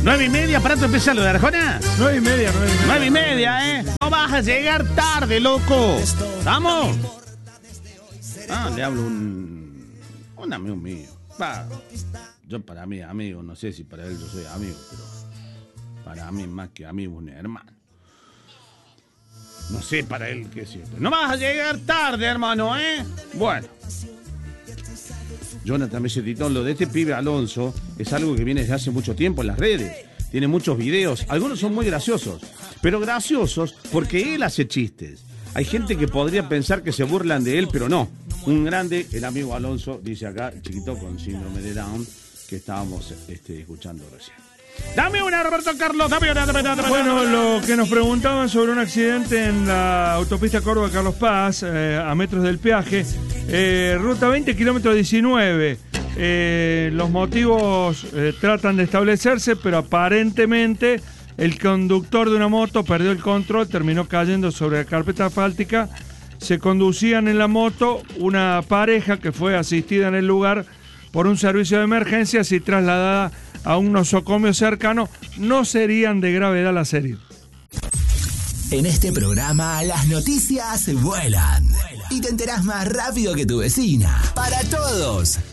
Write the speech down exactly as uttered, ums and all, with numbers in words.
Nueve y media, para tu empezar lo de Arjona. Nueve y media, nueve y media. Nueve y media, ¿eh? No vas a llegar tarde, loco. ¿Vamos? Ah, le hablo un... un amigo mío. Va, yo para mí, amigo, no sé si para él yo soy amigo, pero para mí más que amigo, un hermano. No sé para él qué es esto. No vas a llegar tarde, hermano, ¿eh? Bueno. Jonathan Mesetitón, lo de este pibe Alonso es algo que viene desde hace mucho tiempo en las redes. Tiene muchos videos, algunos son muy graciosos, pero graciosos porque él hace chistes. Hay gente que podría pensar que se burlan de él, pero no. Un grande, el amigo Alonso, dice acá, el chiquito con síndrome de Down, que estábamos este, escuchando recién. Dame una, Roberto Carlos, dame una, dame una, dame una. Bueno, lo que nos preguntaban sobre un accidente en la autopista Córdoba-Carlos Paz, eh, a metros del peaje, eh, ruta veinte, kilómetro diecinueve. Eh, los motivos eh, tratan de establecerse, pero aparentemente el conductor de una moto perdió el control, terminó cayendo sobre la carpeta asfáltica. Se conducían en la moto una pareja que fue asistida en el lugar por un servicio de emergencias y trasladada a un nosocomio cercano. No serían de gravedad las heridas. En este programa las noticias vuelan y te enterás más rápido que tu vecina. Para todos,